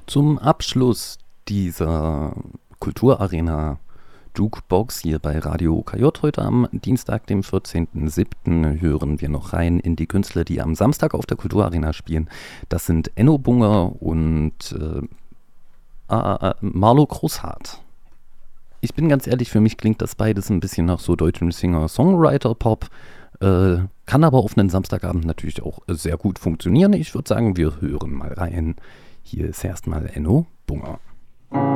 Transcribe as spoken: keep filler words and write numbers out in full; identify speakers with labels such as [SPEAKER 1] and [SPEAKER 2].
[SPEAKER 1] Zum Abschluss dieser Kulturarena Jukebox hier bei Radio O K J heute am Dienstag, dem vierzehnten siebten hören wir noch rein in die Künstler, die am Samstag auf der Kulturarena spielen. Das sind Enno Bunger und äh, äh, Marlo Großhardt. Ich bin ganz ehrlich, für mich klingt das beides ein bisschen nach so deutschem Singer-Songwriter-Pop, äh, kann aber auf einen Samstagabend natürlich auch sehr gut funktionieren. Ich würde sagen, wir hören mal rein. Hier ist erstmal Enno Bunger.